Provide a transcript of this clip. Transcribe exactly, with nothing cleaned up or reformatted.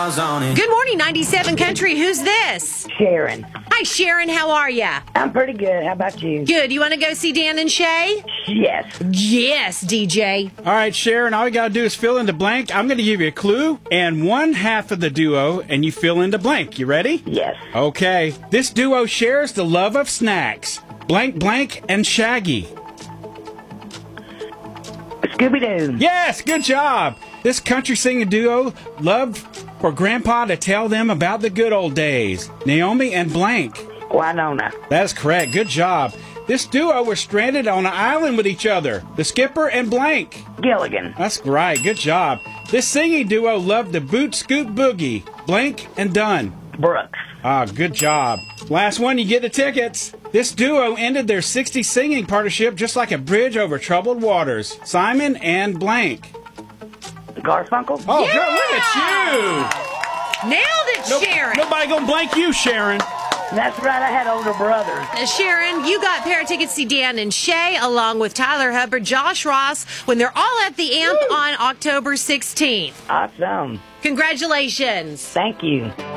miles on it. Good morning, ninety-seven Country. Who's this? Sharon. Hi, Sharon. How are ya? I'm pretty good. How about you? Good. You want to go see Dan and Shay? Yes. Yes, D J. All right, Sharon, all you got to do is fill in the blank. I'm going to give you a clue and one half of the duo, and you fill in the blank. You ready? Yes. Okay. This duo shares the love of snacks. Blank, blank, and Shaggy. Scooby-Doo. Yes, good job. This country singing duo loved for Grandpa to tell them about the good old days. Naomi and blank. Winona. That's correct. Good job. This duo was stranded on an island with each other. The skipper and blank. Gilligan. That's right. Good job. This singing duo loved the boot scoot boogie. Blank and done. Brooks. Ah, good job. Last one, you get the tickets. This duo ended their sixties singing partnership just like a bridge over troubled waters. Simon and blank. Garfunkel. Oh, Yeah! girl, look at you. Nailed it, Nope, Sharon. Nobody gonna blank you, Sharon. That's right. I had older brothers. Uh, Sharon, you got pair of tickets to see Dan and Shay along with Tyler Hubbard, Josh Ross when they're all at the A M P on October sixteenth. Awesome. Congratulations. Thank you.